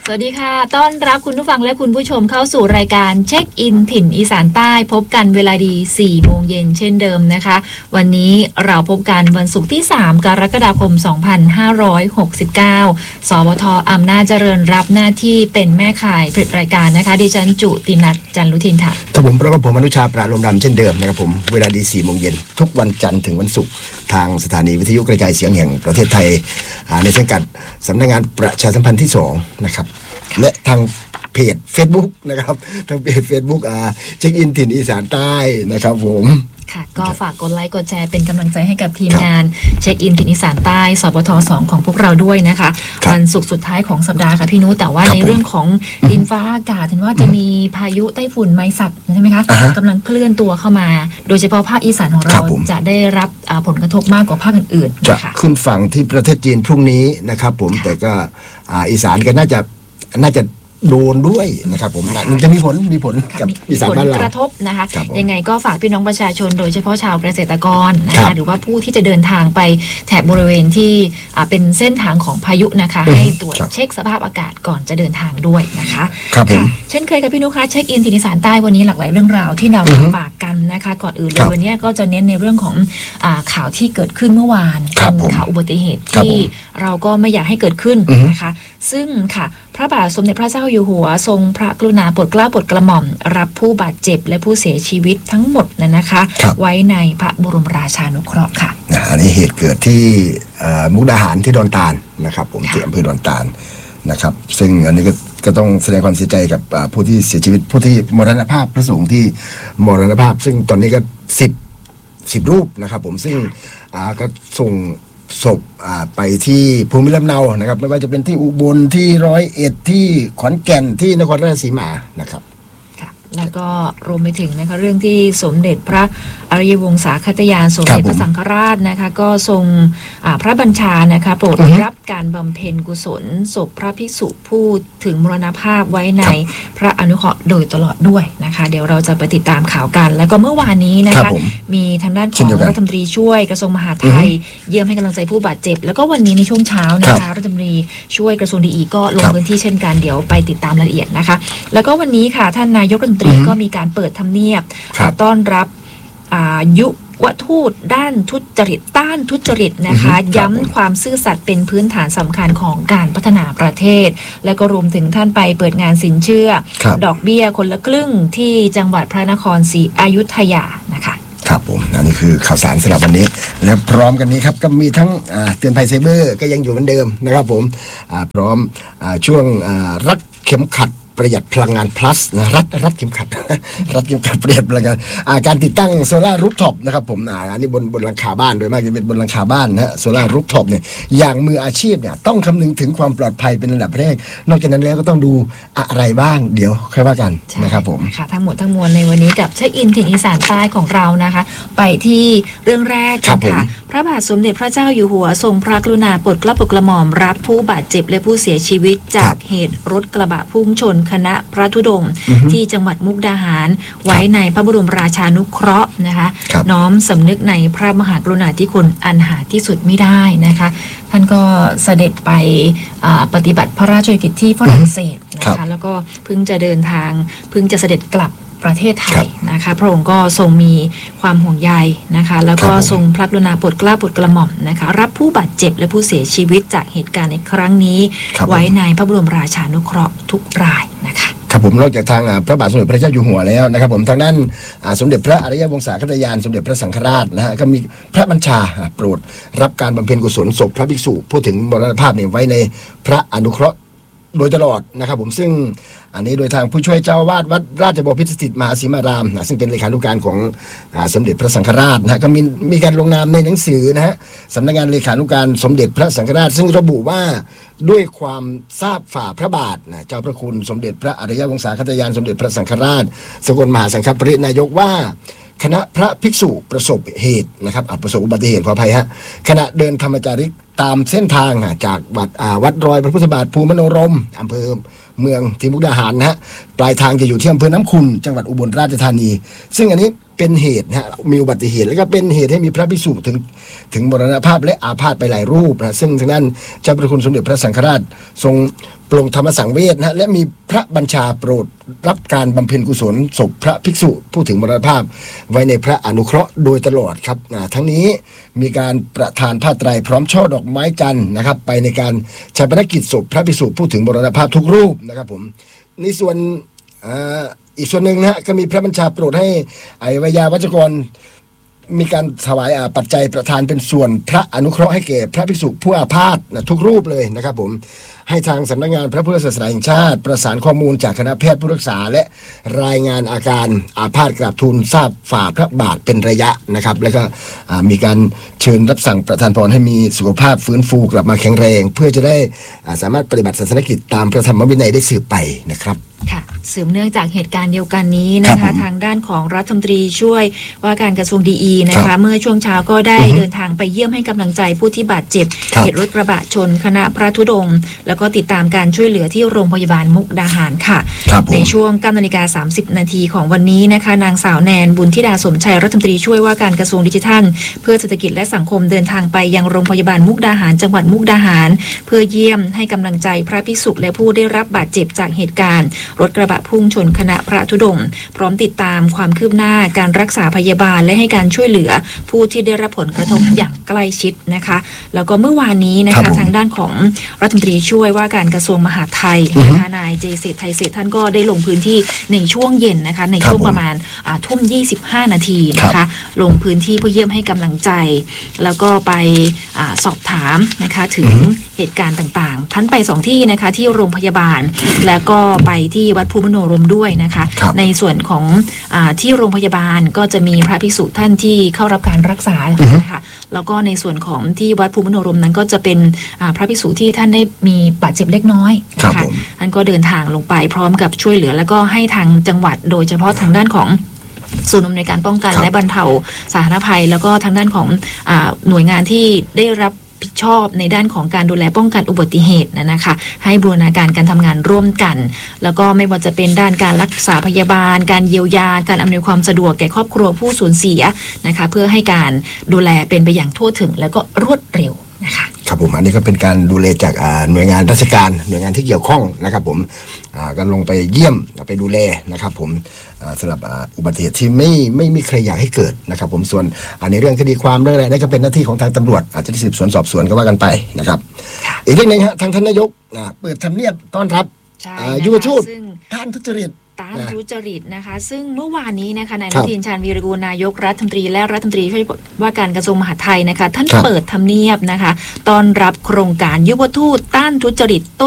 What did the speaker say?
สวัสดีค่ะต้อนรับคุณผู้ฟังและคุณผู้ชมเข้าสู่รายการเช็คอินถิ่นอีสานใต้พบกันเวลาดี 4 โมงเย็นเช่นเดิมนะคะวันนี้เราพบกันวันศุกร์ที่ 3 กรกฎาคม 2569 สวท.อำนาจเจริญรับหน้าที่เป็นแม่ข่ายผลิตรายการนะคะดิฉันจุตินัทจันทร์ลุทินค่ะครับผมแล้วก็ผมอนุชาปราโลมรำเช่นเดิมนะครับผมเวลาดี 4 โมงเย็นทุกวันจันทร์ถึงวันศุกร์ทางสถานีวิทยุกระจายเสียงแห่งประเทศไทยในสังกัดสำนักงานประชาสัมพันธ์ที่2นะครับและทางเพจ Facebook นะครับทางเพจ Facebook เช็คอินถิ่นอีสานใต้นะครับผมค่ะก็ฝากกดไลค์กดแชร์เป็นกำลังใจให้กับทีมงานเช็คอินถิ่นอีสานใต้สปท2ของพวกเราด้วยนะคะวันศุกร์สุดท้ายของสัปดาห์ค่ะพี่นุแต่ว่าในเรื่องของดินฟ้าอากาศเห็นว่าจะมีพายุไต้ฝุ่นไมซักใช่ไหมคะกำลังเคลื่อนตัวเข้ามาโดยเฉพาะภาคอีสานของเราจะได้รับผลกระทบมากกว่าภาคอื่นๆจะขึ้นฝั่งที่ประเทศจีนพรุ่งนี้นะครับผมแต่ก็อีสานก็น่าจะโดนด้วยนะครับผมมันจะมีผลกับอีสานบ้านเรากระทบนะคะยังไงก็ฝากพี่น้องประชาชนโดยเฉพาะชาวเกษตรกรนะคะหรือว่าผู้ที่จะเดินทางไปแถบบริเวณที่เป็นเส้นทางของพายุนะคะให้ตรวจเช็คสภาพอากาศก่อนจะเดินทางด้วยนะคะครับผมเช่นเคยกับพี่นุคะเช็คอินถิ่นอีสานใต้วันนี้หลากหลายเรื่องราวที่เราฝากกันนะคะก่อนอื่นเลยวันนี้ก็จะเน้นในเรื่องของข่าวที่เกิดขึ้นเมื่อวานเป็นข่าวอุบัติเหตุที่เราก็ไม่อยากให้เกิดขึ้นนะคะซึ่งค่ะพระบาทสมเด็จพระเจ้าอยู่หัวทรงพระกรุณาโปรดเกล้าโปรดกระหม่อมรับผู้บาดเจ็บและผู้เสียชีวิตทั้งหมดนะคะไว้ในพระบรมราชานุเคราะห์ค่ะอันนี้เหตุเกิดที่มุกดาหารที่ดอนตาลนะครับผมที่อำเภอดอนตาลนะครับซึ่งอันนี้ก็ต้องแสดงความเสียใจกับผู้ที่เสียชีวิตผู้ที่มรณภาพพระสงฆ์ที่มรณภาพซึ่งตอนนี้ก็10รูปนะครับผมซึ่งก็ส่งศพไปที่ภูมิลำเนานะครับไม่ว่าจะเป็นที่อุบลที่101ที่ขอนแก่นที่นครราชสีมานะครับแล้วก็รวมไปถึงนะคะเรื่องที่สมเด็จพระอริยวงศาคตยานสมเด็จพระสังฆราชนะคะก็ทรงพระบัญชานะคะโปรดรับการบำเพ็ญกุศลศพพระภิกษุผู้ถึงมรณภาพไว้ในพระอนุเคราะห์โดยตลอดด้วยนะคะเดี๋ยวเราจะไปติดตามข่าวกันแล้วก็เมื่อวานนี้นะคะมีทางด้านของรัฐมนตรีช่วยกระทรวงมหาดไทยเยี่ยมให้กำลังใจผู้บาดเจ็บแล้วก็วันนี้ในช่วงเช้านะคะรัฐมนตรีช่วยกระทรวงดีอีก็ลงพื้นที่เช่นกันเดี๋ยวไปติดตามรายละเอียดนะคะแล้วก็วันนี้ค่ะท่านนายกรัฐมนตรีก็มีการเปิดทำเนียบต้อนรับยุวทูตด้านทุจริตต้านทุจริตนะคะย้ำความซื่อสัตย์เป็นพื้นฐานสำคัญของการพัฒนาประเทศและก็รวมถึงท่านไปเปิดงานสินเชื่อดอกเบี้ยคนละครึ่งที่จังหวัดพระนครศรีอยุธยานะคะครับผมอันนี้คือข่าวสารสำหรับวันนี้และพร้อมกันนี้ครับก็มีทั้งเตือนภัยไซเบอร์ก็ยังอยู่เหมือนเดิมนะครับผมพร้อมช่วงรัดเข็มขัดประหยัดพลังงาน plus นะรัดเข็มขัดรัดเข็มขัดประหยัดพลังงานการติดตั้งโซล่ารูฟท็อปนะครับผมอันนี้บนหลังคาบ้านโดยมากจะเป็นบนหลังคาบ้านนะโซล่ารูฟท็อปเนี่ยอย่างมืออาชีพเนี่ยต้องคำนึงถึงความปลอดภัยเป็นระดับแรกนอกจากนั้นแล้วก็ต้องดูอะไรบ้างเดี๋ยวค่อยว่ากันนะครับผมค่ะทั้งหมดทั้งมวลในวันนี้กับเช็คอินถิ่นอีสานใต้ของเรานะคะไปที่เรื่องแรกกันค่ะพระบาทสมเด็จพระเจ้าอยู่หัวทรงพระกรุณาโปรดเกล้าโปรดกระหม่อมรับผู้บาดเจ็บและผู้เสียชีวิตจากเหตุรถกระบะพุ่งชนคณะพระธุดงค์ที่จังหวัดมุกดาหารไว้ในพระบรมราชานุเคราะห์นะคะน้อมสำนึกในพระมหากรุณาธิคุณอันหาที่สุดไม่ได้นะคะท่านก็เสด็จไปปฏิบัติพระราชกิจที่ฝรั่งเศสนะคะแล้วก็เพิ่งจะเสด็จกลับประเทศไทยนะคะพระองค์ก็ทรงมีความห่วงใยนะคะแล้วก็ทรงพระกรุณาโปรดเกล้าโปรดกระหม่อมนะคะรับผู้บาดเจ็บและผู้เสียชีวิตจากเหตุการณ์ในครั้งนี้ไว้ในพระบรมราชานุเคราะห์ทุกรายนะคะครับผมนอกจากทางพระบาทสมเด็จพระเจ้าอยู่หัวแล้วนะครับผมทางด้านสมเด็จพระอริยวงศาคตยานสมเด็จพระสังฆราชนะฮะก็มีพระบัญชาโปรดรับการบำเพ็ญกุศลศพพระภิกษุผู้ถึงมรณภาพเนี่ยไว้ในพระอนุเคราะห์โดยตลอดนะครับผมซึ่งอันนี้โดยทางผู้ช่วยเจ้าอาวาสวัดราชบพิตรสถิตมหาสีมารามซึ่งเป็นเลขานุการของสมเด็จพระสังฆราชนะฮะก็มีการลงนามในหนังสือนะฮะสำนักงานเลขานุการสมเด็จพระสังฆราชซึ่งระบุว่าด้วยความทราบฝ่าพระบาทเจ้าพระคุณสมเด็จพระอริยวงศาคตยานสมเด็จพระสังฆราชสกลมหาสังฆปรินายกว่าคณะพระภิกษุประสบเหตุนะครับประสบอุบัติเหตุขออภัยฮะขณะเดินธรรมจาริกตามเส้นทางจากวัดรอยพระพุทธบาทภูมิมโนรมอำเภอเมืองที่มุกดาหารนะฮะปลายทางจะอยู่ที่อำเภอน้ำขุ่นจังหวัดอุบลราชธานีซึ่งอันนี้เป็นเหตุนะฮะมีอุบัติเหตุแล้วก็เป็นเหตุให้มีพระภิกษุถึงมรณภาพและอาพาธไปหลายรูปนะซึ่งทางนั้นเจ้าพระคุณสมเด็จพระสังฆราชทรงปรงธรรมสังเวชนะและมีพระบัญชาโปรดรับการบำเพ็ญกุศลศพพระภิกษุผู้ถึงมรณภาพไว้ในพระอนุเคราะห์โดยตลอดครับทั้งนี้มีการประทานผ้าไตรพร้อมช่อดอกไม้จันทร์นะครับไปในการชาปนกิจศพพระภิกษุผู้ถึงมรณภาพทุกรูปนะครับผมในส่วนอีกส่วนหนึ่งนะฮะก็มีพระบัญชาโปรดให้วิยาวัจกรมีการถวายปัจจัยประทานเป็นส่วนพระอนุเคราะห์ให้แก่พระภิกษุผู้อาพาธทุกรูปเลยนะครับผมให้ทางสำนักงานพระพุทธศาสนาแห่งชาติประสานข้อมูลจากคณะแพทย์ผู้รักษาและรายงานอาการอาพาธกราบทูลทราบฝ่าพระบาทเป็นระยะนะครับแล้วก็มีการเชิญรับสั่งประทานพรให้มีสุขภาพฟื้นฟูกลับมาแข็งแรงเพื่อจะได้สามารถปฏิบัติศาสนกิจตามพระธรรมวินัยได้สืบไปนะครับค่ะสืบเนื่องจากเหตุการณ์เดียวกันนี้นะคะทางด้านของรัฐมนตรีช่วยว่าการกระทรวงดีนะคะเมื่อช่วงเช้าก็ได้เดินทางไปเยี่ยมให้กำลังใจผู้ที่บาดเจ็บเหตุรถกระบะชนคณะพระธุดงค์แล้วก็ติดตามการช่วยเหลือที่โรงพยาบาลมุกดาหารค่ะในช่วง 9:30 นาทีของวันนี้นะคะนางสาวแนนบุญธิดาสมชัยรัฐมนตรีช่วยว่าการกระทรวงดิจิทัลเพื่อเศรษฐกิจและสังคมเดินทางไปยังโรงพยาบาลมุกดาหารจังหวัดมุกดาหารเพื่อเยี่ยมให้กำลังใจพระภิกษุและผู้ได้รับบาดเจ็บจากเหตุการณ์รถกระบะพุ่งชนคณะพระธุดงค์พร้อมติดตามความคืบหน้าการรักษาพยาบาลและให้การช่วยเหลือผู้ที่ได้รับผลกระทบอย่างใกล้ชิดนะคะแล้วก็เมื่อวานนี้นะคะทางด้านของรัฐมนตรีช่วยว่าการกระทรวงมหาดไทยนะคะนายเจเศรษฐ์ไทยเศรษฐ์ท่านก็ได้ลงพื้นที่ในช่วงเย็นนะคะในช่วงประมาณ25 นาทีนะคะลงพื้นที่เพื่อเยี่ยมให้กำลังใจแล้วก็ไปสอบถามนะคะถึงเหตุการณ์ต่างๆท่านไป2 ที่นะคะที่โรงพยาบาลแล้วก็ไปที่วัดภูมิมโนรมด้วยนะคะในส่วนของที่โรงพยาบาลก็จะมีพระภิกษุท่านที่เข้ารับการรักษานะคะแล้วก็ในส่วนของที่วัดภูมิมโนรมนั้นก็จะเป็นพระภิกษุที่ท่านได้มีบาดเจ็บเล็กน้อยนะคะท่านก็เดินทางลงไปพร้อมกับช่วยเหลือแล้วก็ให้ทางจังหวัดโดยเฉพาะทางด้านของศูนย์อำนวยการป้องกันและบรรเทาสาธารณภัยแล้วก็ทางด้านของหน่วยงานที่ได้รับผิดชอบในด้านของการดูแลป้องกันอุบัติเหตุนะคะให้บูรณาการการทำงานร่วมกันแล้วก็ไม่ว่าจะเป็นด้านการรักษาพยาบาลการเยียวยาการอำนวยความสะดวกแก่ครอบครัวผู้สูญเสียนะคะเพื่อให้การดูแลเป็นไปอย่างทั่วถึงแล้วก็รวดเร็วนะคะครับผมอันนี้ก็เป็นการดูแลจากหน่วยงานราชการหน่วยงานที่เกี่ยวข้องนะครับผมก็ลงไปเยี่ยมไปดูแลนะครับผมสำหรับอุบัติเหตุที่ไม่มีใครอยากให้เกิดนะครับผมส่วนในเรื่องคดีความเรื่องอะไรนั่นก็เป็นหน้าที่ของทางตำรวจอาจจะสืบสวนสอบสวนก็ว่ากันไปนะครับอีกเรื่องนึงฮะทางท่านนายกเปิดทำเนียบต้อนรับยุวทูตต้านทุจริตนะคะซึ่งเมื่อวานนี้นะคะนายอนุทินชาญวีรกูลนายกรัฐมนตรีและรัฐมนตรีช่วยว่าการกระทรวงมหาดไทยนะคะท่านเปิดทำเนียบนะคะต้อนรับโครงการยุวทูตต้านทุจริต